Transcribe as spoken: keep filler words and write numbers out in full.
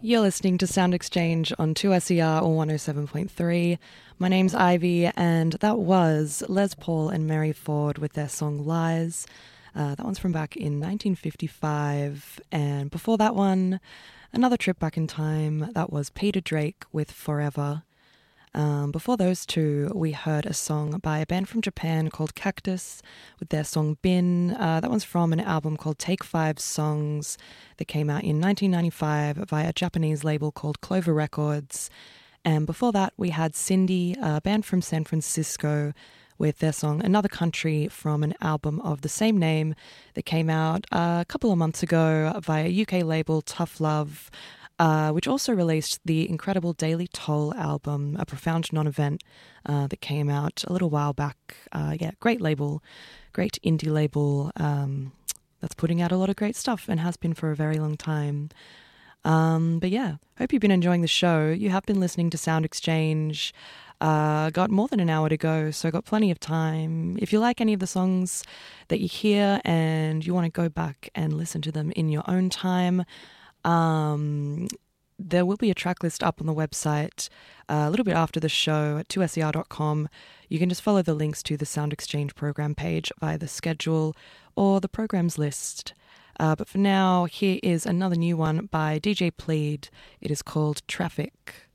You're listening to Sound Exchange on two S E R or one oh seven point three. My name's Ivy, and that was Les Paul and Mary Ford with their song Lies. Uh, that one's from back in nineteen fifty-five, and before that one, another trip back in time. That was Peter Drake with Forever. Um, before those two, we heard a song by a band from Japan called Cactus with their song Bin. Uh, that one's from an album called Take Five Songs that came out in nineteen ninety-five via a Japanese label called Clover Records. And before that, we had Cindy, a band from San Francisco, with their song Another Country from an album of the same name that came out a couple of months ago via U K label Tough Love. Uh, which also released the incredible Daily Toll album, a profound non-event uh, that came out a little while back. Uh, yeah, great label, great indie label um, that's putting out a lot of great stuff and has been for a very long time. Um, but yeah, hope you've been enjoying the show. You have been listening to Sound Exchange. Uh, got more than an hour to go, so got plenty of time. If you like any of the songs that you hear and you want to go back and listen to them in your own time, Um, there will be a track list up on the website uh, a little bit after the show at two S E R dot com. You can just follow the links to the Sound Exchange program page via the schedule or the programs list. Uh, but for now, here is another new one by D J Plead. It is called Traffic.